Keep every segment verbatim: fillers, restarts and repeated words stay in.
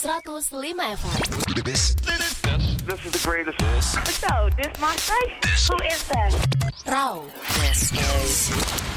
seratus lima F M. This, this, this is the greatest. So, this my station? Who is that? Rau. This is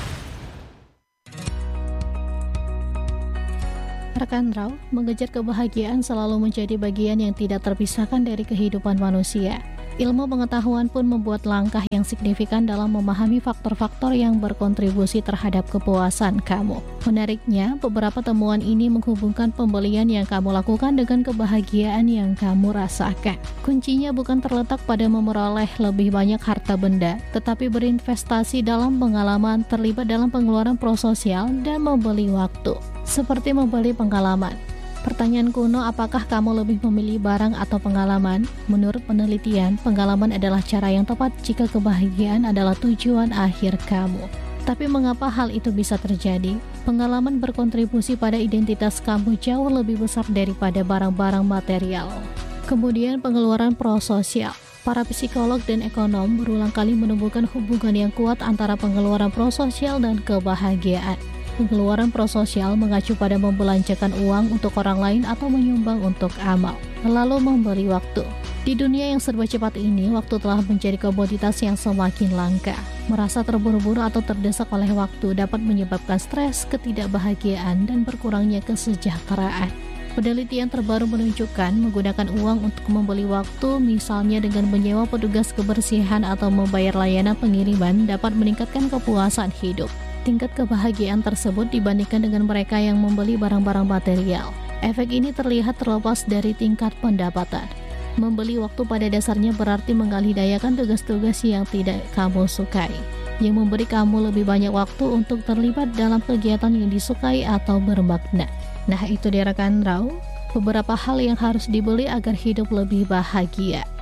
Rekan Rau, mengejar kebahagiaan selalu menjadi bagian yang tidak terpisahkan dari kehidupan manusia. Ilmu pengetahuan pun membuat langkah yang signifikan dalam memahami faktor-faktor yang berkontribusi terhadap kepuasan kamu. Menariknya, beberapa temuan ini menghubungkan pembelian yang kamu lakukan dengan kebahagiaan yang kamu rasakan. Kuncinya bukan terletak pada memperoleh lebih banyak harta benda, tetapi berinvestasi dalam pengalaman, terlibat dalam pengeluaran prososial, dan membeli waktu. Seperti membeli pengalaman. Pertanyaan kuno, apakah kamu lebih memilih barang atau pengalaman? Menurut penelitian, pengalaman adalah cara yang tepat jika kebahagiaan adalah tujuan akhir kamu. Tapi mengapa hal itu bisa terjadi? Pengalaman berkontribusi pada identitas kamu jauh lebih besar daripada barang-barang material. Kemudian pengeluaran prososial. Para psikolog dan ekonom berulang kali menemukan hubungan yang kuat antara pengeluaran prososial dan kebahagiaan. Pengeluaran prososial mengacu pada membelanjakan uang untuk orang lain atau menyumbang untuk amal, lalu memberi waktu. Di dunia yang serba cepat ini, waktu telah menjadi komoditas yang semakin langka. Merasa terburu-buru atau terdesak oleh waktu dapat menyebabkan stres, ketidakbahagiaan, dan berkurangnya kesejahteraan. Penelitian terbaru menunjukkan menggunakan uang untuk membeli waktu, misalnya dengan menyewa petugas kebersihan atau membayar layanan pengiriman, dapat meningkatkan kepuasan hidup. Tingkat kebahagiaan tersebut dibandingkan dengan mereka yang membeli barang-barang material. Efek ini terlihat terlepas dari tingkat pendapatan. Membeli waktu pada dasarnya berarti mengalihdayakan tugas-tugas yang tidak kamu sukai, yang memberi kamu lebih banyak waktu untuk terlibat dalam kegiatan yang disukai atau bermakna. Nah, itu dia rekan Rau, beberapa hal yang harus dibeli agar hidup lebih bahagia.